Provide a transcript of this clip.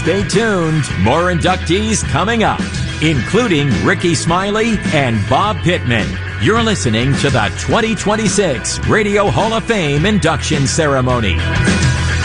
Stay tuned. More inductees coming up, including Ricky Smiley and Bob Pittman. You're listening to the 2026 Radio Hall of Fame induction ceremony.